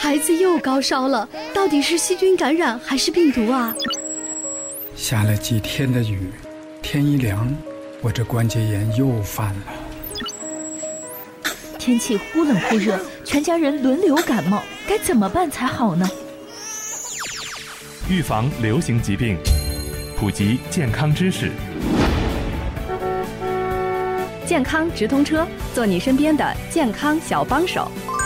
孩子又高烧了，到底是细菌感染还是病毒啊？ 下了几天的雨，天一凉，我这关节炎又犯了。 天气忽冷忽热，全家人轮流感冒，该怎么办才好呢？ 预防流行疾病，普及健康知识。 健康直通车，做你身边的健康小帮手。